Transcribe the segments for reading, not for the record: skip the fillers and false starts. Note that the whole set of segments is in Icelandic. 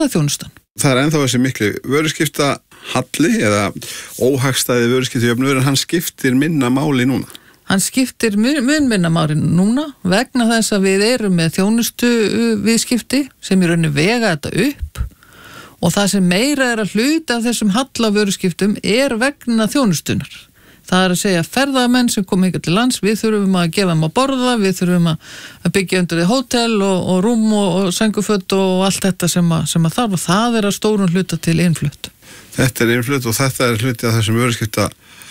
Það er þjónustan. Það ennþá þessi miklu vöruskipta halli eða óhagstæði vöruskiptajöfnuður en hann skiptir minna máli núna. Hann skiptir mun minna máli núna vegna þess að við erum með þjónustu viðskipti sem í rauninni vega þetta upp og það sem meira er að hluta af þessum halla vöruskiptum er vegna þjónustunar. Það er að segja ferðamenn sem kom hingað til lands, við þurfum að gefa þeim að borða, við þurfum að byggja undir því hótel og rúm og sænguföt og allt þetta sem að þarf og það er að stórun hluta til innflutt. Þetta er innflutt og þetta er hluti af þessum vöruskipta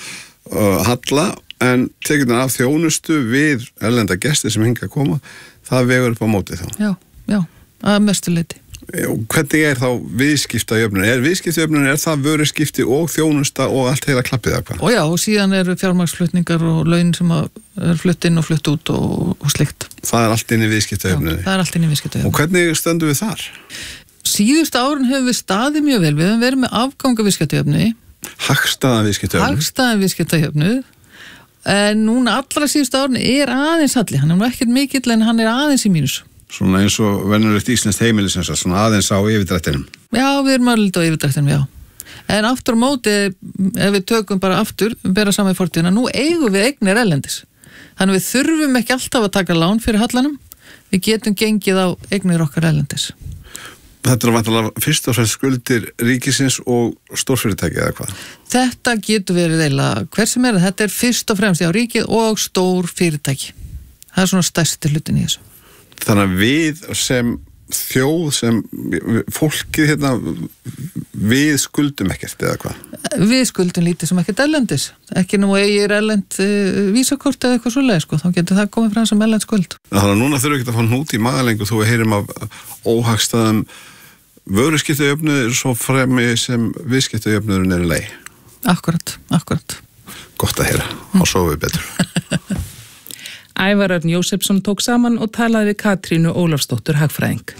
halla en tekjurnar af þjónustu við erlenda gesti sem hingað koma, það vegur upp á móti þá. Já, að mestu leyti. Hvernig er þá viðskiptajöfnun? Er það vöruskipti og þjónusta og allt heila klappið eða hvað? Og já, og síðan eru fjármagnsflutningar og laun sem er flutt inn og flutt út og slikt. Það er allt inn í viðskiptajöfnunni? Já, það er allt inn í viðskiptajöfnunni. Og hvernig stöndum við þar? Síðustu árin hefur við staðið mjög vel. Við höfum verið með afganga viðskiptajöfnu. Hagstæðan viðskiptajöfnu. En núna allra síðustu árin er aðeins halli. Hann er nú ekkert mikill en hann er aðeins í mínus. Svona eins og venjulegt íslenskt heimili sem sagt, svona aðeins á yfirdrættinum. Já, við erum alveg á yfirdrættinum, já. En aftur á móti, ef við tökum bara aftur, bera saman í fortíðina, nú eigum við eignir erlendis. Þannig við þurfum ekki alltaf að taka lán fyrir hallanum, við getum gengið á eignir okkar erlendis. Þetta er vantilega fyrst og fremst skuldir ríkisins og stórfyrirtæki eða hvað? Þetta getur verið eiginlega hver sem þetta er fyrst og fremst já, ríkið og stór fyrirtæki. Það er svona stærsti hlutin í þessu. Þannig að við sem þjóð, sem fólkið hérna, við skuldum ekkert eða hvað? Við skuldum lítið sem ekkert erlendis. Ekki nú eigir erlend vísakort eða eitthvað svoleið, sko. Þá getur það komið fram sem erlend skuld. Þannig að núna þurfum við ekki að fá hnút í magalengu þú heyrim af óhagstæðum vöruskiptajöfnuður svo fremi sem viðskiptajöfnuðurinn er í lagi. Akkurat. Gott að heyra, og sofum við betur. Ævar Örn Jósefsson tók saman og talaði við Katrínu Ólafsdóttur hagfræðing.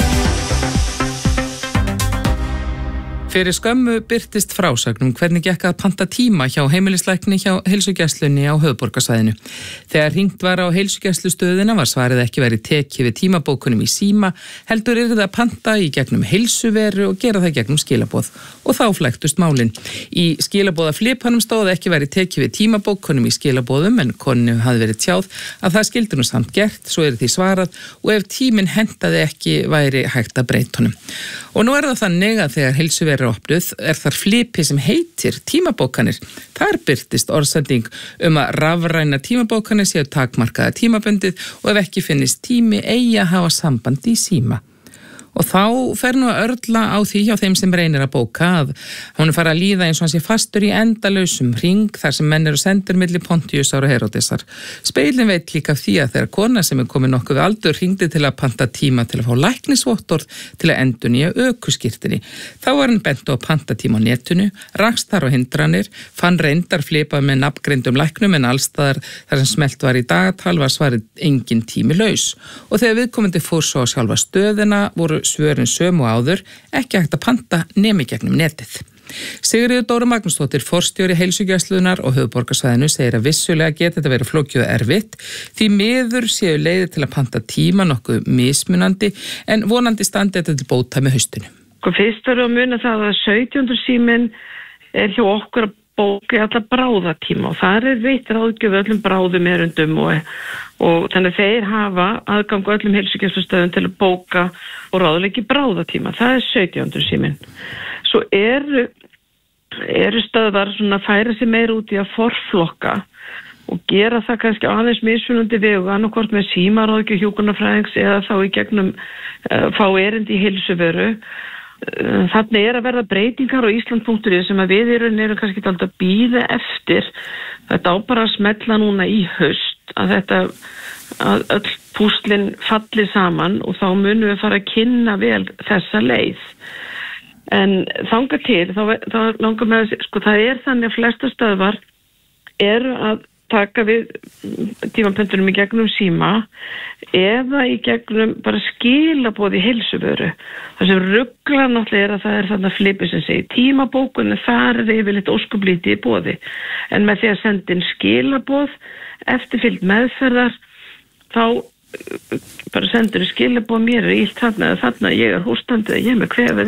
Fyrir skömmu birtist frásögnum hvernig gekk að panta tíma hjá heimilislækni hjá heilsugæslunni á höfuðborgarsvæðinu. Þegar hringt var á heilsugæslustöðina var svarið ekki verið tekið við tímabókunum í síma, heldur yrði að panta í gegnum heilsuveru og gera það gegnum skilaboð. Og þá flæktust málin. Í skilaboðaflipanum stóð ekki verið tekið við tímabókunum í skilaboðum en konu hafði verið tjáð að það skyldi nú samt gert, svo er því svarað og ef tíminn hentaði ekki væri hægt að breyta honum. Og nú er það þannig að þegar heilsuveru er opnuð er þar flipi sem heitir tímabókanir. Þar birtist orðsending að rafræna tímabókanir séu takmarkaða tímabundið og ef ekki finnist tími eigi að hafa samband í síma. Og þá fer nú að örla á því hjá þeim sem reynir að bóka að hún fara að líða eins og hann sé fastur í endalausum hring þar sem menn eru sendir milli Pontíusar og Heródesar. Speilin veit líka af því að þegar kona sem er komin nokkuð við aldur hringdi til að panta tíma til að fá læknisvottorð til að endurnýja ökuskírteini. Þá var hann bent á að panta tíma á netinu, rakst þar á hindranir, fann reyndar flipað með nafngreindum læknum en allstaðar þar sem smellt var í dagatal var svarið engin tími laus. Og þegar viðkomandi fór svo á sjálfa stöðina voru svörin sömu áður, ekki hægt að panta nemi gegnum netið. Sigríður Dóra Magnúsdóttir, forstjóri heilsugæslunnar og höfuðborgarsvæðinu segir að vissulega geti þetta verið flókið og erfitt því miður séu leiðir til að panta tíma nokkuð mismunandi en vonandi standi þetta til bóta með haustinu. Fyrst verður að muna það að 17. síminn er hjá okkur að bóka alla bráðatíma og það er veitt ráðgjöf öllum bráðum erindum og þannig að þeir hafa aðgang öllum heilsugæslustöðum til að bóka og ráðleiki bráðatíma. Það er 17. síminn. Svo eru stöðvar svona að færa sig meir út í að forflokka og gera það kannski aðeins mismunandi vegu annarkvort með símaráðgjöf hjúkrunarfræðings eða þá í gegnum fá erindi í heilsuveru. Þannig er að verða breytingar á Ísland.is sem að við erum kannski alltaf að bíða eftir. Þetta á bara að smetla núna í haust að öll púslin falli saman og þá munum við fara að kynna vel þessa leið. En þangað til, þá langar með að, það er þannig að flesta stöðvar eru að taka við tímapöntunum í gegnum síma eða í gegnum bara skilaboð í heilsuvöru. Það sem ruglar náttúrulega er að það er þarna flipið sem segir tímabókun en þar er yfirleitt óskuplítið í boði. En með því að senda inn skilaboð eftirfylgd meðferðar þá bara sendur skilabóð mér illt þarna, ég hóstandi, ég með kvefið